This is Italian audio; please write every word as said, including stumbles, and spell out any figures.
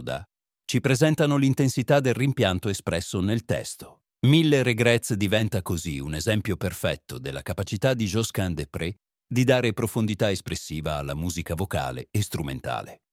Shinoda ci presentano l'intensità del rimpianto espresso nel testo. Mille Regrets diventa così un esempio perfetto della capacità di Josquin des Prez di dare profondità espressiva alla musica vocale e strumentale.